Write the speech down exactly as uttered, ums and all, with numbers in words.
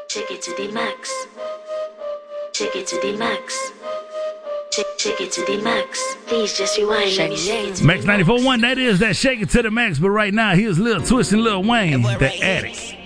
Take it to the max. Take it to the max. Take, take it to the max. Please just rewind. Let me shake it to Max ninety-four point one, that is that Shake It to the Max. But right now, here's Lil Twist and Lil Wayne, the Addicts.